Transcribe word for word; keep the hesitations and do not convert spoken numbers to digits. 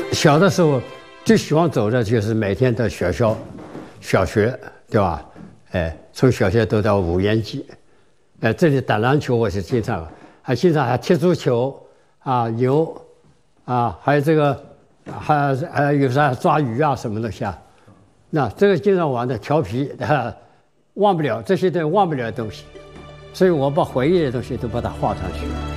小的时候最喜欢走的就是每天的学校、小学，对吧？哎，从小学走到五年级，哎，这里打篮球我是经常，还经常还踢足球啊、游啊，还有这个还还有啥抓鱼啊什么东西啊，那这个经常玩的调皮，啊，忘不了这些都忘不了的东西，所以我把回忆的东西都把它画上去。